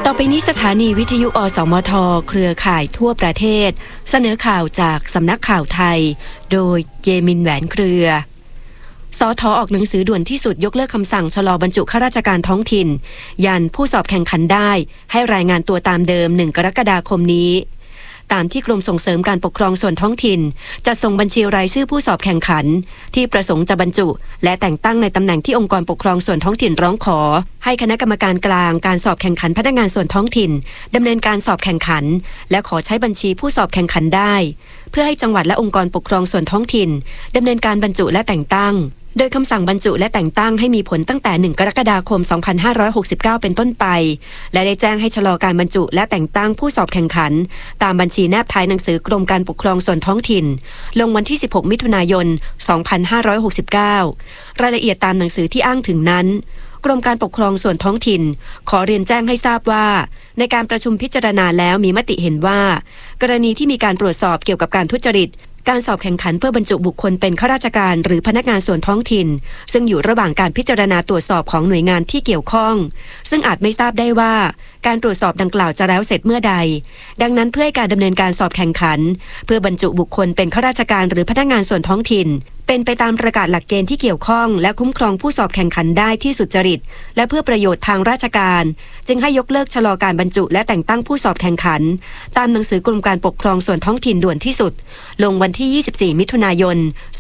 ต่อไปนี้สถานีวิทยุอสมทเครือข่ายทั่วประเทศเสนอข่าวจากสำนักข่าวไทยโดยเยมินแหวนเครือสท.ออกหนังสือด่วนที่สุดยกเลิกคำสั่งชะลอบรรจุข้าราชการท้องถิ่นยันผู้สอบแข่งขันได้ให้รายงานตัวตามเดิม1 กรกฎาคมนี้ตามที่กรมส่งเสริมการปกครองส่วนท้องถิ่นจะส่งบัญชีรายชื่อผู้สอบแข่งขันที่ประสงค์จะบรรจุและแต่งตั้งในตำแหน่งที่องค์กรปกครองส่วนท้องถิ่นร้องขอให้คณะกรรมการกลางการสอบแข่งขันพนักงานส่วนท้องถิ่นดำเนินการสอบแข่งขันและขอใช้บัญชีผู้สอบแข่งขันได้เพื่อให้จังหวัดและองค์กรปกครองส่วนท้องถิ่นดำเนินการบรรจุและแต่งตั้งโดยคำสั่งบรรจุและแต่งตั้งให้มีผลตั้งแต่1 กรกฎาคม 2569 เป็นต้นไปและได้แจ้งให้ชะลอการบรรจุและแต่งตั้งผู้สอบแข่งขันตามบัญชีแนบท้ายหนังสือกรมการปกครองส่วนท้องถิ่นลงวันที่ 16 มิถุนายน 2569 รายละเอียดตามหนังสือที่อ้างถึงนั้นกรมการปกครองส่วนท้องถิ่นขอเรียนแจ้งให้ทราบว่าในการประชุมพิจารณาแล้วมีมติเห็นว่ากรณีที่มีการตรวจสอบเกี่ยวกับการทุจริตการสอบแข่งขันเพื่อบรรจุบุคคลเป็นข้าราชการหรือพนักงานส่วนท้องถิ่นซึ่งอยู่ระหว่างการพิจารณาตรวจสอบของหน่วยงานที่เกี่ยวข้องซึ่งอาจไม่ทราบได้ว่าการตรวจสอบดังกล่าวจะแล้วเสร็จเมื่อใดดังนั้นเพื่อให้การดำเนินการสอบแข่งขันเพื่อบรรจุบุคคลเป็นข้าราชการหรือพนักงานส่วนท้องถิ่นเป็นไปตามประกาศหลักเกณฑ์ที่เกี่ยวข้องและคุ้มครองผู้สอบแข่งขันได้ที่สุจริตและเพื่อประโยชน์ทางราชการจึงให้ยกเลิกชะลอการบรรจุและแต่งตั้งผู้สอบแข่งขันตามหนังสือกรมการปกครองส่วนท้องถิ่นด่วนที่สุดลงวันที่ 24 มิถุนายน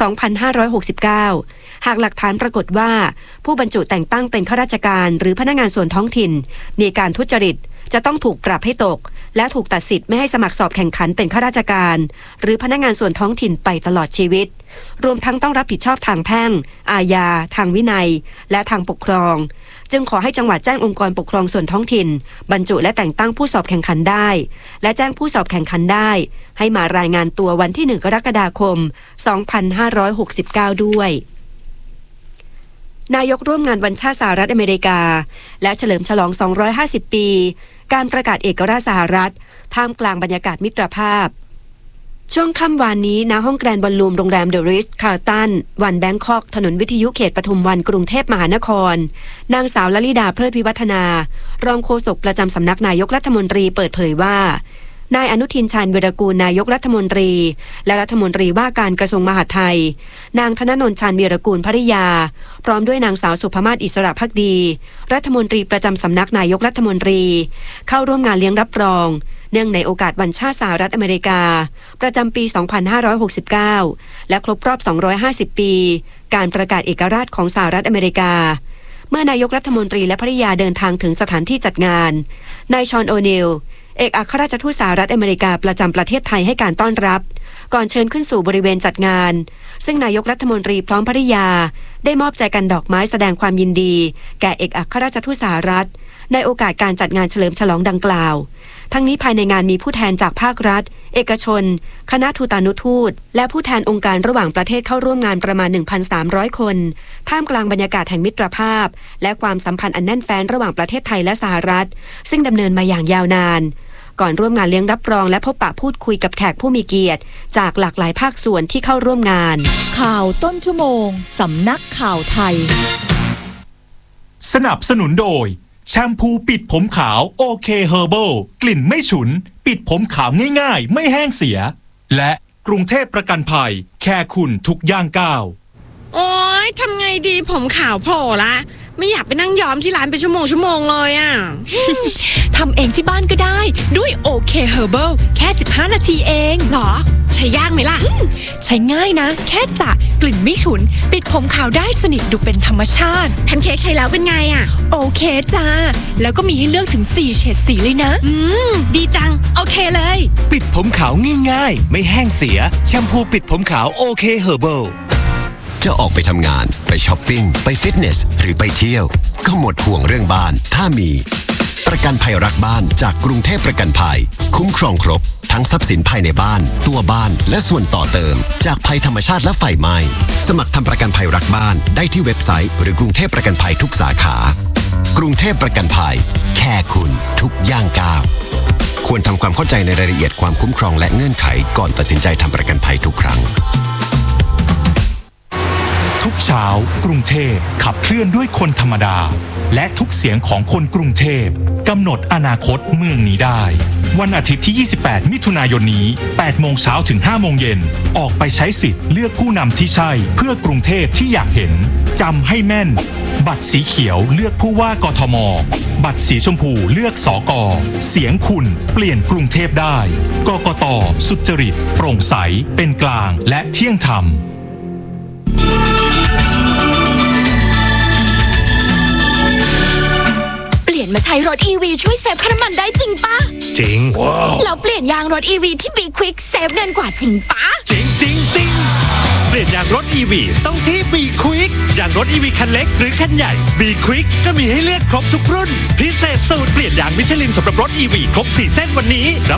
2569 หากหลักฐานปรากฏว่าผู้บรรจุแต่งตั้งเป็นข้าราชการหรือพนักงานส่วนท้องถิ่นมีการทุจริตจะต้องถูกปรับให้ตกและถูกตัดสิทธิ์ไม่ให้สมัครสอบแข่งขันเป็นข้าราชการหรือพนักงานส่วนท้องถิ่นไปตลอดชีวิตรวมทั้งต้องรับผิดชอบทางแพ่งอาญาทางวินัยและทางปกครองจึงขอให้จังหวัดแจ้งองค์กรปกครองส่วนท้องถิ่นบรรจุและแต่งตั้งผู้สอบแข่งขันได้และแจ้งผู้สอบแข่งขันได้ให้มารายงานตัววันที่1 กรกฎาคม 2569 ด้วยนายกร่วมงานวันชาติสหรัฐอเมริกาและเฉลิมฉลอง250 ปีการประกาศเอกราชสหรัฐท่ามกลางบรรยากาศมิตรภาพช่วงค่ำวานนี้ณห้องแกรนด์บอลลูมโรงแรมเดอะริชคาร์ตันวันแบงคอกถนนวิทยุเขตปทุมวันกรุงเทพมหานครนางสาวลลิดาเพลิดพิวัฒนารองโฆษกประจำสำนักนายกรัฐมนตรีเปิดเผยว่านายอนุทินชาญวีรกูลนายกรัฐมนตรีและรัฐมนตรีว่าการกระทรวงมหาดไทยนางธนนนท์ชาญวีรกูลภริยาพร้อมด้วยนางสาวสุภมาศอิสระภักดีรัฐมนตรีประจำสำนักนายกรัฐมนตรีเข้าร่วมงานเลี้ยงรับรองเนื่องในโอกาสวันชาติสหรัฐอเมริกาประจำปี 2569 และครบรอบ 250 ปีการประกาศเอกราชของสหรัฐอเมริกาเมื่อนายกรัฐมนตรีและภริยาเดินทางถึงสถานที่จัดงานนายชอนโอนิลเอกอัครราชทูตสหรัฐอเมริกาประจำประเทศไทยให้การต้อนรับก่อนเชิญขึ้นสู่บริเวณจัดงานซึ่งนายกรัฐมนตรีพร้อมภริยาได้มอบใจกันดอกไม้แสดงความยินดีแก่เอกอัครราชทูตสหรัฐในโอกาสการจัดงานเฉลิมฉลองดังกล่าวทั้งนี้ภายในงานมีผู้แทนจากภาครัฐเอกชนคณะทูตานุทูตและผู้แทนองค์การระหว่างประเทศเข้าร่วมงานประมาณ 1,300 คนท่ามกลางบรรยากาศแห่งมิตรภาพและความสัมพันธ์อันแน่นแฟ้นระหว่างประเทศไทยและสหรัฐซึ่งดำเนินมาอย่างยาวนานก่อนร่วมงานเลี้ยงรับรองและพบปะพูดคุยกับแขกผู้มีเกียรติจากหลากหลายภาคส่วนที่เข้าร่วมงานข่าวต้นชั่วโมงสำนักข่าวไทยสนับสนุนโดยแชมพูปิดผมขาวโอเคเฮอร์เบิลกลิ่นไม่ฉุนปิดผมขาวง่ายๆไม่แห้งเสียและกรุงเทพประกันภัยแค่คุณทุกย่างก้าวโอ๊ยทำไงดีผมขาวโผล่ละไม่อยากไปนั่งย้อมที่ร้านเป็นชั่วโมงเลยอ่ะทำเองที่บ้านก็ได้ด้วยโอเคเฮอร์เบิลแค่15 นาทีเองหรอใช้ยากไหมล่ะใช้ง่ายนะแค่สระกลิ่นไม่ฉุนปิดผมขาวได้สนิทดูเป็นธรรมชาติแพนเค้กใช้แล้วเป็นไงอ่ะโอเคจ้าแล้วก็มีให้เลือกถึง4เฉดสีเลยนะดีจังโอเคเลยปิดผมขาวง่ายๆไม่แห้งเสียแชมพูปิดผมขาวโอเคเฮอร์เบิลจะออกไปทำงานไปช้อปปิ้งไปฟิตเนสหรือไปเที่ยวก็หมดห่วงเรื่องบ้านถ้ามีประกันภัยรักบ้านจากกรุงเทพประกันภัยคุ้มครองครบทั้งทรัพย์สินภายในบ้านตัวบ้านและส่วนต่อเติมจากภัยธรรมชาติและไฟไหม้สมัครทำประกันภัยรักบ้านได้ที่เว็บไซต์หรือกรุงเทพประกันภัยทุกสาขากรุงเทพประกันภัยแค่คุณทุกย่างก้าวควรทำความเข้าใจในรายละเอียดความคุ้มครองและเงื่อนไขก่อนตัดสินใจทำประกันภัยทุกครั้งทุกเช้ากรุงเทพขับเคลื่อนด้วยคนธรรมดา และทุกเสียงของคนกรุงเทพกำหนดอนาคตเมืองนี้ได้ วันอาทิตย์ที่ 28 มิถุนายนนี้ 8 โมงเช้าถึง 5 โมงเย็น ออกไปใช้สิทธิ์เลือกผู้นำที่ใช่เพื่อกรุงเทพที่อยากเห็น จำให้แม่น บัตรสีเขียวเลือกผู้ว่ากทม บัตรสีชมพูเลือกสก.เสียงคุณเปลี่ยนกรุงเทพได้ กกต.สุจริต โปร่งใส เป็นกลาง และเที่ยงธรรมเปลี่ยนมาใช้รถ EV ช่วยเซฟค่าน้ำมันได้จริงปะจริงแล้วเปลี่ยนยางรถ EV ที่ Be Quick เซฟเงินกว่าจริงปะจริงจริงจริงเปลี่ยนยางรถ EV ต้องที่ Be Quick ยางรถ EV คันเล็กหรือคันใหญ่ Be Quick ก็มีให้เลือกครบทุกรุ่น พิเศษสูตรเปลี่ยนยางมิชลินสำหรับรถ EV ครบ 4 เส้นวันนี้รับ